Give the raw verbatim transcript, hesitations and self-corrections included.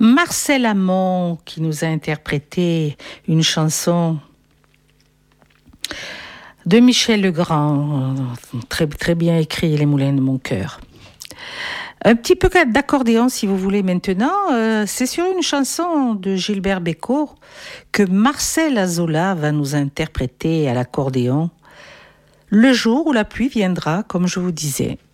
Marcel Amont qui nous a interprété une chanson de Michel Legrand, très, très bien écrit, Les Moulins de mon cœur. Un petit peu d'accordéon si vous voulez maintenant, euh, c'est sur une chanson de Gilbert Bécaud que Marcel Azola va nous interpréter à l'accordéon, Le jour où la pluie viendra, comme je vous disais.